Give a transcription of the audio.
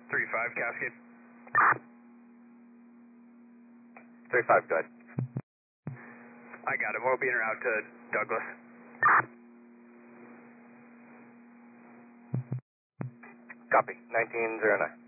3-5, Cascade. 3-5, good. I got it. We'll be en route to Douglas. Copy. 1909.